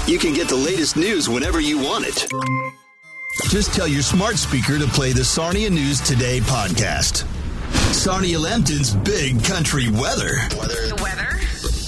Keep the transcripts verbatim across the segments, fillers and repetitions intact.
You can get the latest news whenever you want it. Just tell your smart speaker to play the Sarnia News Today podcast. Sarnia Lambton's Big Country Weather. Weather. The weather.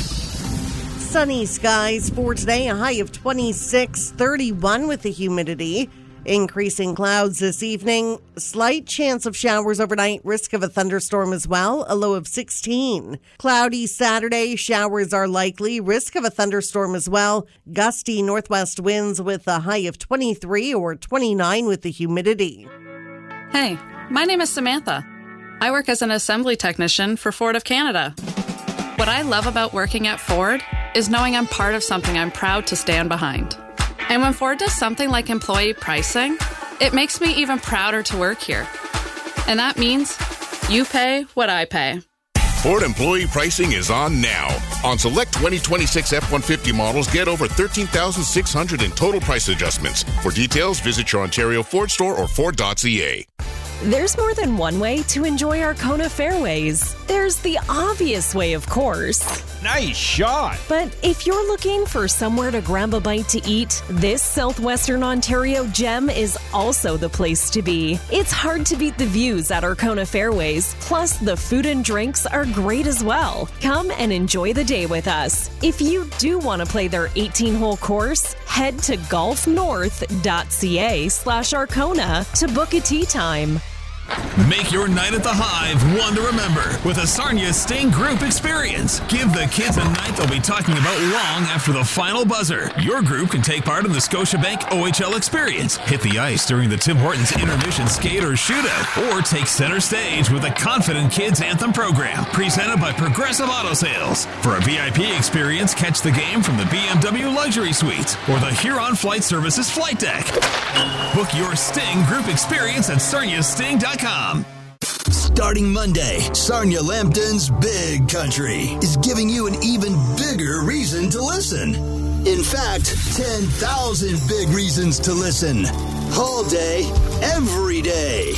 Sunny skies for today, a high of twenty-six, thirty-one with the humidity. Increasing clouds this evening. Slight chance of showers overnight. Risk of a thunderstorm as well. A low of sixteen. Cloudy Saturday. Showers are likely. Risk of a thunderstorm as well. Gusty northwest winds with a high of twenty-three or twenty-nine with the humidity. Hey, my name is Samantha. I work as an assembly technician for Ford of Canada. What I love about working at Ford is knowing I'm part of something I'm proud to stand behind. And when Ford does something like employee pricing, it makes me even prouder to work here. And that means you pay what I pay. Ford employee pricing is on now. On select twenty twenty-six F one fifty models, get over thirteen thousand six hundred in total price adjustments. For details, visit your Ontario Ford store or Ford dot c a. There's more than one way to enjoy Arkona Fairways. There's the obvious way, of course. Nice shot. But if you're looking for somewhere to grab a bite to eat, this Southwestern Ontario gem is also the place to be. It's hard to beat the views at Arkona Fairways. Plus, the food and drinks are great as well. Come and enjoy the day with us. If you do want to play their eighteen-hole course, head to golfnorth dot c a slash Arkona to book a tee time. Make your night at the Hive one to remember with a Sarnia Sting Group experience. Give the kids a night they'll be talking about long after the final buzzer. Your group can take part in the Scotiabank O H L experience, hit the ice during the Tim Hortons intermission skate or shootout, or take center stage with the Confident Kids Anthem program, presented by Progressive Auto Sales. For a V I P experience, catch the game from the B M W Luxury Suites or the Huron Flight Services flight deck. Book your Sting Group experience at sarnia sting dot com. Starting Monday, Sarnia Lambton's Big Country is giving you an even bigger reason to listen. In fact, ten thousand big reasons to listen. All day, every day.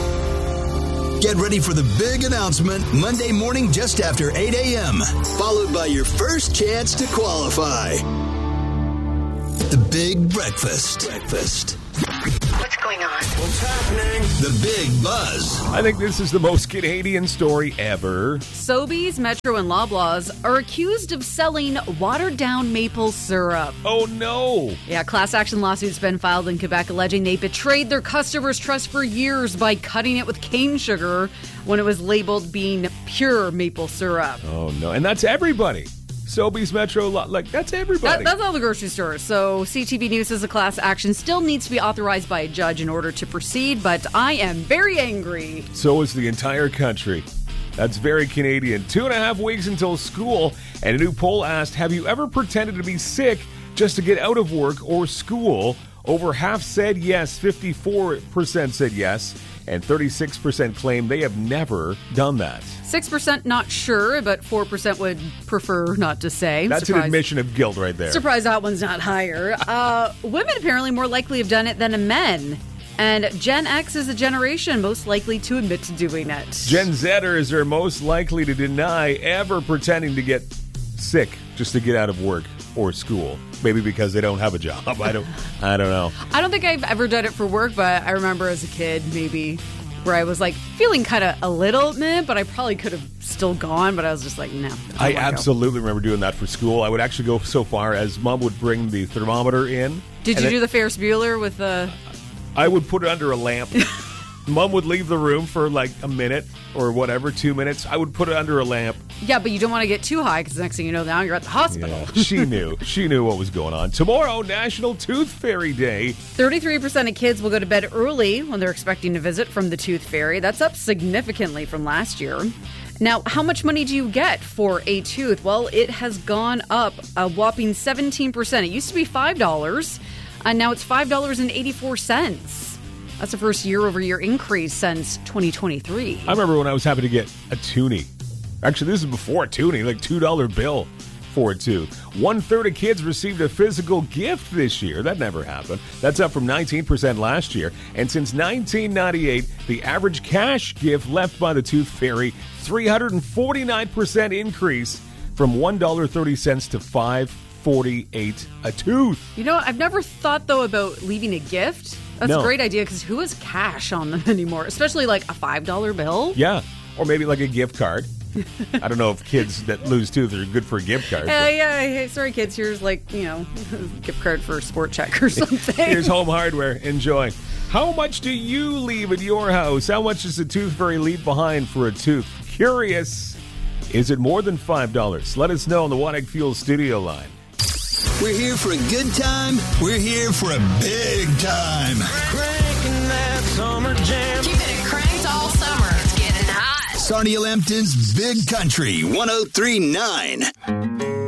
Get ready for the big announcement Monday morning just after eight a.m., followed by your first chance to qualify. The Big Breakfast. Breakfast. What's going on? What's happening? The Big Buzz. I think this is the most Canadian story ever. Sobeys, Metro, and Loblaws are accused of selling watered-down maple syrup. Oh, no. Yeah, class action lawsuits been filed in Quebec alleging they betrayed their customers' trust for years by cutting it with cane sugar when it was labeled being pure maple syrup. Oh, no. And that's everybody. Sobeys, Metro, like, that's everybody. That, that's all the grocery stores. So C T V News says the class action still needs to be authorized by a judge in order to proceed, but I am very angry. So is the entire country. That's very Canadian. Two and a half weeks until school, and a new poll asked, have you ever pretended to be sick just to get out of work or school? Over half said yes, fifty-four percent said yes, and thirty-six percent claim they have never done that. six percent not sure, but four percent would prefer not to say. That's Surprise. an admission of guilt right there. Surprised that one's not higher. Uh, women apparently more likely have done it than men. And Gen X is a generation most likely to admit to doing it. Gen Zers are most likely to deny ever pretending to get sick just to get out of work or school. Maybe because they don't have a job. I don't I don't know. I don't think I've ever done it for work, but I remember as a kid maybe where I was like feeling kind of a little meh, but I probably could have still gone, but I was just like, no. I, I absolutely go. remember doing that for school. I would actually go so far as Mom would bring the thermometer in. Did you then, do the Ferris Bueller with the... I would put it under a lamp. Mom would leave the room for like a minute or whatever, two minutes. I would put it under a lamp. Yeah, but you don't want to get too high because the next thing you know, now you're at the hospital. Yeah, she knew. She knew what was going on. Tomorrow, National Tooth Fairy Day. thirty-three percent of kids will go to bed early when they're expecting a visit from the Tooth Fairy. That's up significantly from last year. Now, how much money do you get for a tooth? Well, it has gone up a whopping seventeen percent. It used to be five dollars, and now it's five dollars and eighty-four cents. That's the first year-over-year increase since twenty twenty-three. I remember when I was happy to get a toonie. Actually, this is before a toonie, like two dollar bill for a tooth. One-third of kids received a physical gift this year. That never happened. That's up from nineteen percent last year. And since nineteen ninety-eight, the average cash gift left by the Tooth Fairy, three hundred forty-nine percent increase from one dollar and thirty cents to five dollars and forty-eight a tooth. You know, I've never thought, though, about leaving a gift. That's No. a great idea, because who has cash on them anymore? Especially like a five dollar bill. Yeah. Or maybe like a gift card. I don't know if kids that lose teeth are good for a gift card. Yeah, yeah. Hey, sorry, kids. Here's like, you know, gift card for Sport Check or something. Here's Home Hardware. Enjoy. How much do you leave at your house? How much does a tooth fairy leave behind for a tooth? Curious. Is it more than five dollars? Let us know on the Wadig Fuel studio line. We're here for a good time. We're here for a big time. Cranking that summer jam. Keeping it cranked all summer. It's getting hot. Sarnia Lambton's Big Country one oh three point nine.